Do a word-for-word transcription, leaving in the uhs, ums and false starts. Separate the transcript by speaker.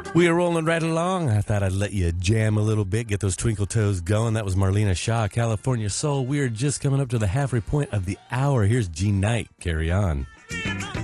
Speaker 1: We are rolling right along. I thought I'd let you jam a little bit, get those twinkle toes going. That was Marlena Shaw, California Soul. We are just coming up to the halfway point of the hour. Here's G Knight. Carry on.